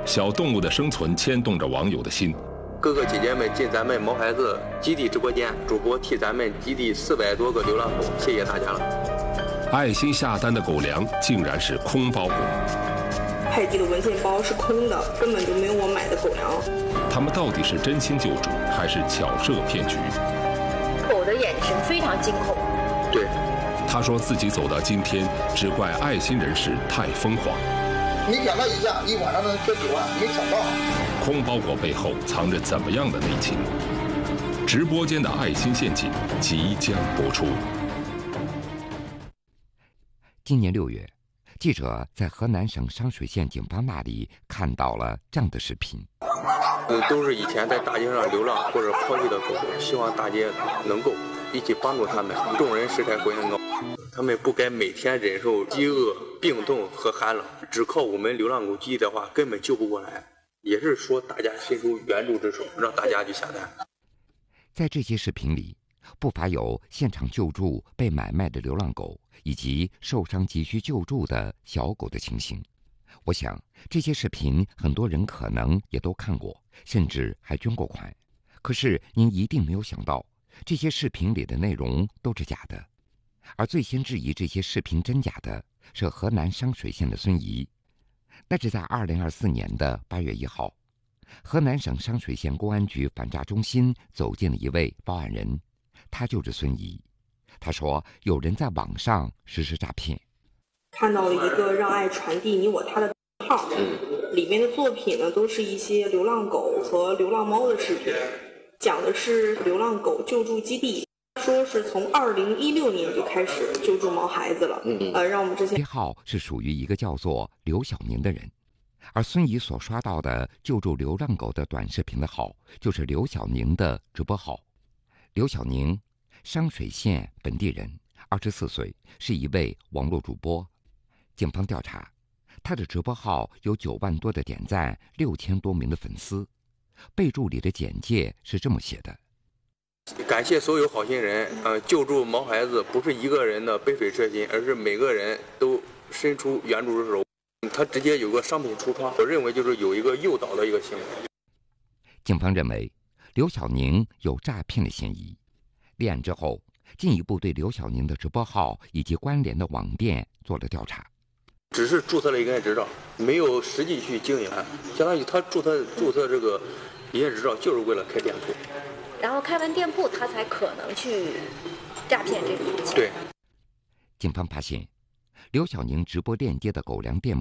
小动物的生存牵动着网友的心。 哥哥姐姐们进咱们毛孩子基地直播间，主播替咱们基地400多个流浪狗，谢谢大家了。 爱心下单的狗粮竟然是空包裹， 快递的文件包是空的，根本就没有我买的狗粮。 他们到底是真心救助，还是巧设骗局？ 狗的眼神非常惊恐。 对， 他说自己走到今天，只怪爱心人士太疯狂。 没想到一下一晚上能缺9万，没想到。 空包裹背后藏着怎么样的内情？直播间的爱心陷阱即将播出。 今年6月，记者在河南省商水县警方那里看到了这样的视频。 都是以前在大街上流浪或者抛弃的狗狗，希望大家能够一起帮助他们。众人拾柴火焰高，他们不该每天忍受饥饿、病痛和寒冷，只靠我们流浪狗基地的话，根本救不过来。也是说大家伸出援助之手，让大家去下单。 在这些视频里，不乏有现场救助被买卖的流浪狗，以及受伤急需救助的小狗的情形。我想这些视频很多人可能也都看过，甚至还捐过款。可是您一定没有想到，这些视频里的内容都是假的。而最先质疑这些视频真假的是河南商水县的孙怡。那是在2024年的8月1号，河南省商水县公安局反诈中心走进了一位报案人，他就是孙怡。他说有人在网上实施诈骗， 看到了一个让爱传递你我他的号，里面的作品呢都是一些流浪狗和流浪猫的视频，讲的是流浪狗救助基地，说是从2016年就开始救助毛孩子了。让我们这些号是属于一个叫做刘小宁的人，而孙怡所刷到的救助流浪狗的短视频的号就是刘小宁的直播号。刘小宁，商水县本地人，24岁，是一位网络主播。警方调查，他的直播号有9万多的点赞，6000多名的粉丝。备注里的简介是这么写的： 感谢所有好心人，救助毛孩子不是一个人的杯水车薪，而是每个人都伸出援助之手。他直接有个商品橱窗，我认为就是有一个诱导的一个行为。 警方认为刘小宁有诈骗的嫌疑。立案之后，进一步对刘小宁的直播号以及关联的网店做了调查。 只是注册了营业执照，没有实际去经营，相当于他注册这个营业执照就是为了开店铺。 然后开完店铺，他才可能去诈骗这笔钱。 对。 警方发现，刘小宁直播链接的狗粮店